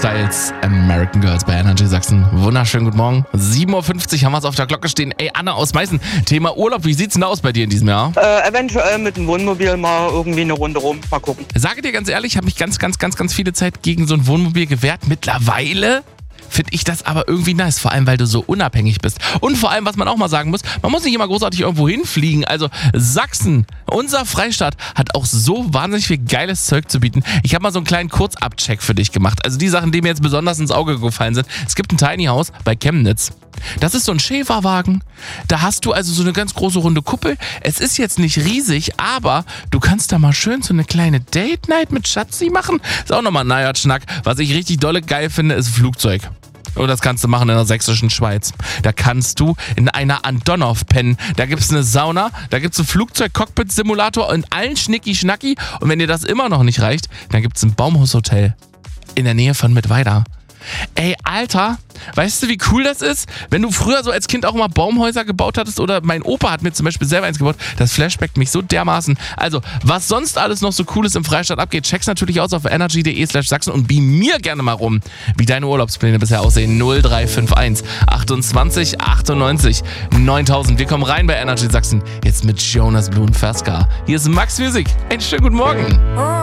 Styles, American Girls bei Energy Sachsen. Wunderschönen guten Morgen. 7.50 Uhr haben wir es auf der Glocke stehen. Ey, Anna aus Meißen, Thema Urlaub, wie sieht's denn aus bei dir in diesem Jahr? Eventuell mit dem Wohnmobil mal irgendwie eine Runde rum, mal gucken. Sage dir ganz ehrlich, ich habe mich ganz viele Zeit gegen so ein Wohnmobil gewehrt. Mittlerweile finde ich das aber irgendwie nice, vor allem, weil du so unabhängig bist. Und vor allem, was man auch mal sagen muss, man muss nicht immer großartig irgendwo hinfliegen. Also Sachsen, unser Freistaat, hat auch so wahnsinnig viel geiles Zeug zu bieten. Ich habe mal so einen kleinen Kurzabcheck für dich gemacht. Also die Sachen, die mir jetzt besonders ins Auge gefallen sind. Es gibt ein Tiny House bei Chemnitz. Das ist so ein Schäferwagen. Da hast du also so eine ganz große runde Kuppel. Es ist jetzt nicht riesig, aber du kannst da mal schön so eine kleine Date-Night mit Schatzi machen. Ist auch nochmal ein neuer Schnack. Was ich richtig dolle geil finde, ist Flugzeug. Und das kannst du machen in der sächsischen Schweiz. Da kannst du in einer Antonov pennen. Da gibt's eine Sauna, da gibt's einen Flugzeug-Cockpit-Simulator und allen Schnicki-Schnacki. Und wenn dir das immer noch nicht reicht, dann gibt's ein Baumhaushotel in der Nähe von Mittweida. Ey, Alter, weißt du, wie cool das ist? Wenn du früher so als Kind auch mal Baumhäuser gebaut hattest oder mein Opa hat mir zum Beispiel selber eins gebaut, das flashbackt mich so dermaßen. Also, was sonst alles noch so Cooles im Freistaat abgeht, check's natürlich aus auf energy.de/Sachsen und beam mir gerne mal rum, wie deine Urlaubspläne bisher aussehen. 0351 28 98 9000. Wir kommen rein bei Energy Sachsen. Jetzt mit Jonas Blue und Ferska. Hier ist Max Music. Einen schönen guten Morgen.